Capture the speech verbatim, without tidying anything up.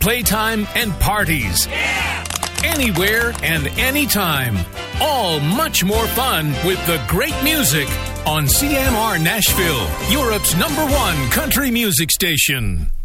playtime, and parties. Yeah! Anywhere and anytime. All much more fun with the great music on C M R Nashville, Europe's number one country music station.